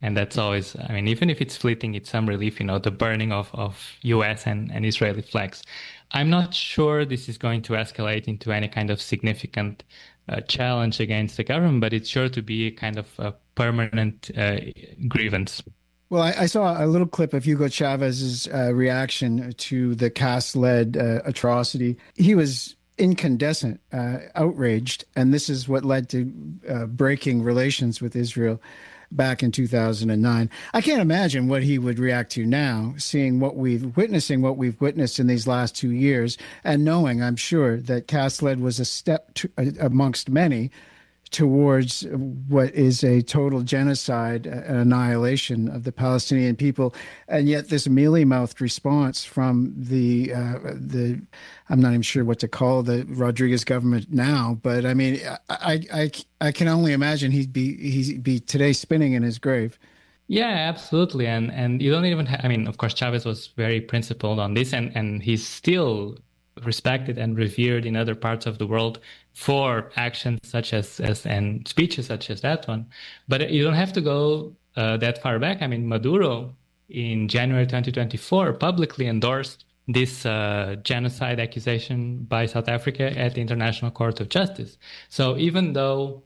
And that's always, I mean, even if it's fleeting, it's some relief, the burning of US and Israeli flags. I'm not sure this is going to escalate into any kind of significant challenge against the government, but it's sure to be a kind of a permanent grievance. Well, I saw a little clip of Hugo Chavez's reaction to the Cast-led atrocity. He was incandescent, outraged, and this is what led to breaking relations with Israel back in 2009. I can't imagine what he would react to now, seeing witnessing what we've witnessed in these last 2 years, and knowing, I'm sure, that Cast-led was a step amongst many towards what is a total genocide, an annihilation of the Palestinian people, and yet this mealy-mouthed response from the I'm not even sure what to call the Rodriguez government now, but I mean, I can only imagine he'd be today spinning in his grave. Yeah, absolutely. And you don't even I mean, of course, Chavez was very principled on this, and he's still respected and revered in other parts of the world for actions such as and speeches such as that one. But you don't have to go that far back. I mean, Maduro in January 2024 publicly endorsed this genocide accusation by South Africa at the International Court of Justice. So even though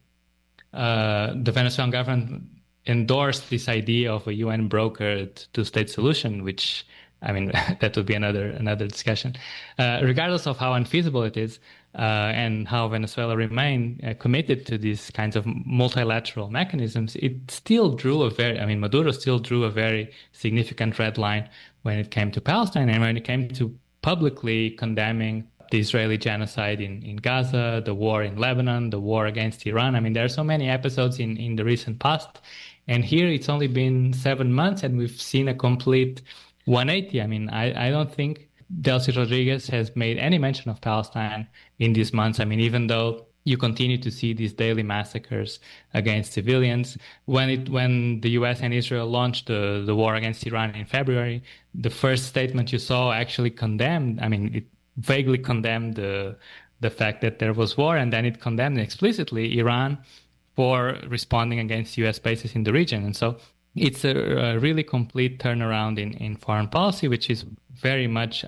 the Venezuelan government endorsed this idea of a UN brokered two-state solution, which I mean, that would be another discussion. Regardless of how unfeasible it is, and how Venezuela remain committed to these kinds of multilateral mechanisms, it still drew Maduro still drew a very significant red line when it came to Palestine and when it came to publicly condemning the Israeli genocide in Gaza, the war in Lebanon, the war against Iran. I mean, there are so many episodes in the recent past. And here it's only been 7 months and we've seen a complete 180. I mean, I don't think Delcy Rodriguez has made any mention of Palestine in these months. I mean, even though you continue to see these daily massacres against civilians. When the US and Israel launched the war against Iran in February, the first statement you saw actually it vaguely condemned the fact that there was war, and then it condemned explicitly Iran for responding against US bases in the region. And so it's a really complete turnaround in foreign policy, which is very much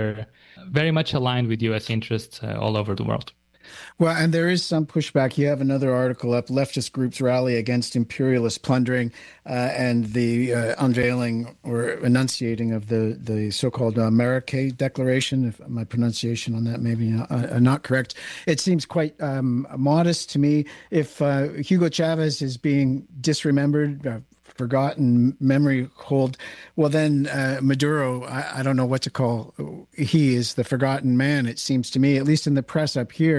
aligned with US interests all over the world. Well, and there is some pushback. You have another article up, Leftist Groups Rally Against Imperialist Plundering, and the unveiling or enunciating of the so-called Marrakech Declaration, if my pronunciation on that may be not correct. It seems quite modest to me. If Hugo Chavez is being disremembered, forgotten, memory hold, well then Maduro, I don't know what to call. He is the forgotten man, it seems to me, at least in the press up here.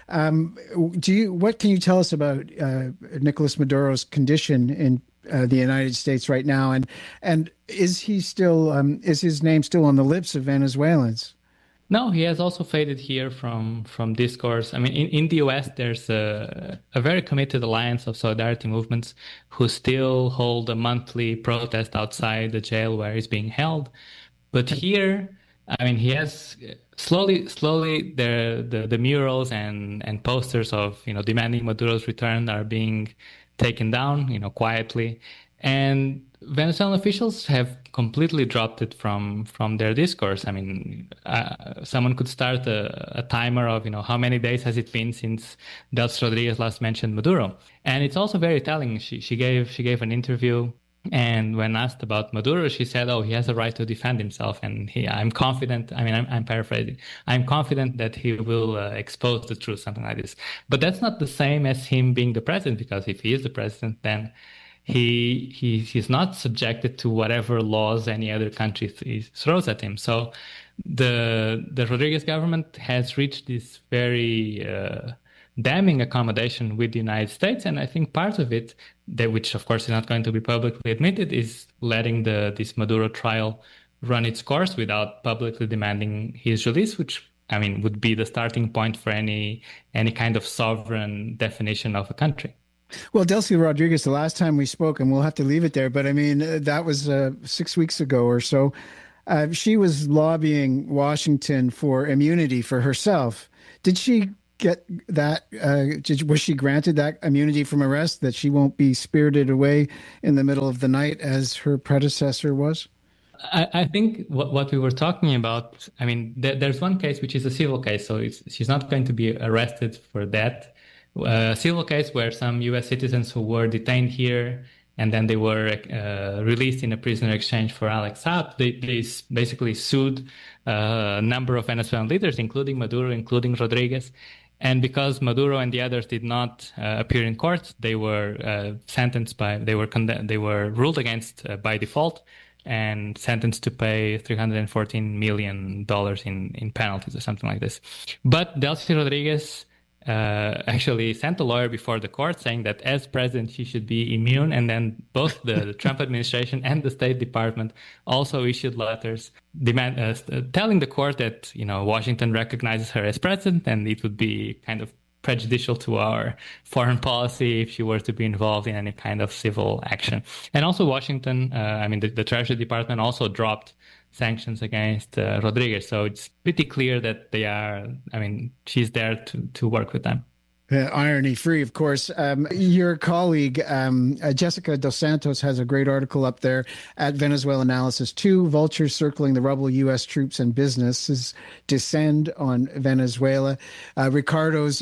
What can you tell us about Nicolas Maduro's condition in the United States right now, and is he still is his name still on the lips of Venezuelans? No, he has also faded here from discourse. I mean, in the US, there's a very committed alliance of solidarity movements who still hold a monthly protest outside the jail where he's being held. But here, I mean, he has slowly the murals and posters of demanding Maduro's return are being taken down, quietly, and Venezuelan officials have completely dropped it from their discourse. I mean, someone could start a timer of how many days has it been since Delcy Rodriguez last mentioned Maduro, and it's also very telling. She gave an interview, and when asked about Maduro, she said, "Oh, he has a right to defend himself, and I'm confident." I mean, I'm paraphrasing. I'm confident that he will expose the truth, something like this. But that's not the same as him being the president, because if he is the president, then he's not subjected to whatever laws any other country throws at him. So the Rodriguez government has reached this very damning accommodation with the United States, and I think part of it, which of course is not going to be publicly admitted, is letting this Maduro trial run its course without publicly demanding his release, which I mean would be the starting point for any kind of sovereign definition of a country. Well, Delcy Rodriguez, the last time we spoke, and we'll have to leave it there, but I mean, that was 6 weeks ago or so. She was lobbying Washington for immunity for herself. Did she get that? Was she granted that immunity from arrest, that she won't be spirited away in the middle of the night as her predecessor was? I think what we were talking about, I mean, there's one case which is a civil case, so she's not going to be arrested for that. A civil case where some U.S. citizens who were detained here and then they were released in a prisoner exchange for Alex Saab. They basically sued a number of Venezuelan leaders, including Maduro, including Rodriguez. And because Maduro and the others did not appear in court, they were they were ruled against by default and sentenced to pay $314 million in penalties or something like this. But Delcy Rodriguez actually sent a lawyer before the court saying that as president, she should be immune. And then both the Trump administration and the State Department also issued letters telling the court that, Washington recognizes her as president and it would be kind of prejudicial to our foreign policy if she were to be involved in any kind of civil action. And also Washington, the Treasury Department also dropped sanctions against Rodriguez. So it's pretty clear that she's there to work with them. Irony free, of course. Your colleague, Jessica Dos Santos, has a great article up there at Venezuela Analysis 2, Vultures Circling the Rubble, U.S. Troops and Businesses Descend on Venezuela. Ricardo's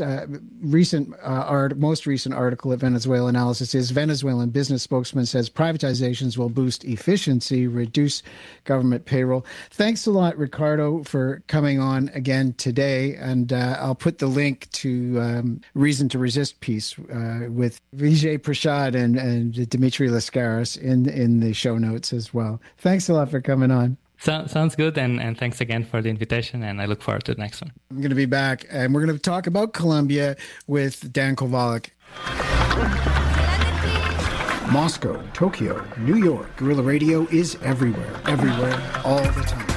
most recent article at Venezuela Analysis is Venezuelan business spokesman says privatizations will boost efficiency, reduce government payroll. Thanks a lot, Ricardo, for coming on again today. And I'll put the link to Reason to Resist piece with Vijay Prashad and Dimitri Lascaris in the show notes as well. Thanks a lot for coming on. Sounds good, and thanks again for the invitation, and I look forward to the next one. I'm going to be back, and we're going to talk about Colombia with Dan Kowalik. Moscow, Tokyo, New York, Guerrilla Radio is everywhere, all the time.